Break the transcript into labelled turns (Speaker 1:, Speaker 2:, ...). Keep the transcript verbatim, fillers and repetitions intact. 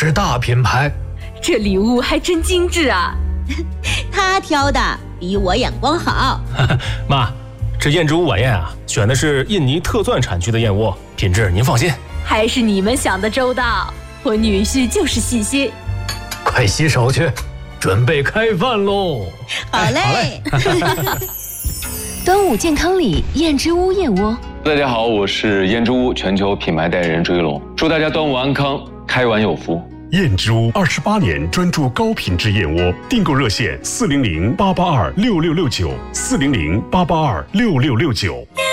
Speaker 1: 是大品牌。
Speaker 2: 这礼物还真精致啊！
Speaker 3: 他挑的比我眼光好。
Speaker 4: 妈，这燕之屋晚宴啊，选的是印尼特钻产区的燕窝，品质您放心。
Speaker 2: 还是你们想的周到，我女婿就是细心。
Speaker 1: 快洗手去，准备开饭喽！
Speaker 3: 好嘞。
Speaker 1: 哎、好嘞
Speaker 2: 端午健康礼，燕之屋燕窝。
Speaker 5: 大家好，我是燕之屋全球品牌代言人朱一龙，祝大家端午安康，开碗有福。
Speaker 6: 燕之屋二十八年专注高品质燕窝，订购热线四零零八八二六六六九四零零八八二六六六九。